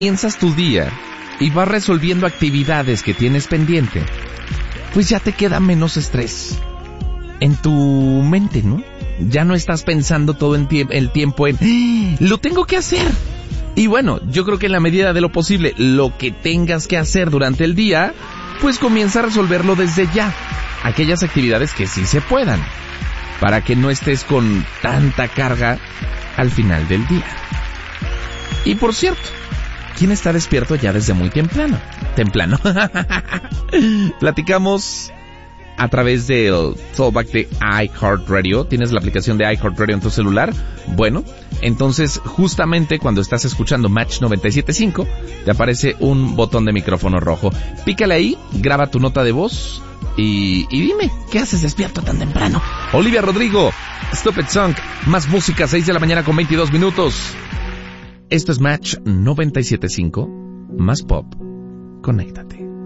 piensas tu día y vas resolviendo actividades que tienes pendiente, pues ya te queda menos estrés en tu mente, ¿no? Ya no estás pensando todo el tiempo en lo tengo que hacer. Y bueno, yo creo que en la medida de lo posible, lo que tengas que hacer durante el día, pues comienza a resolverlo desde ya. Aquellas actividades que sí se puedan, para que no estés con tanta carga al final del día. Y por cierto, ¿quién está despierto ya desde muy temprano? Platicamos a través del Throwback de iHeartRadio. ¿Tienes la aplicación de iHeartRadio en tu celular? Bueno, entonces justamente cuando estás escuchando Match 97.5, te aparece un botón de micrófono rojo. Pícale ahí, graba tu nota de voz y dime, ¿qué haces despierto tan temprano? Olivia Rodrigo, Stupid Song, más música, 6 de la mañana con 22 minutos. Esto es Match 97.5, más pop. Conéctate.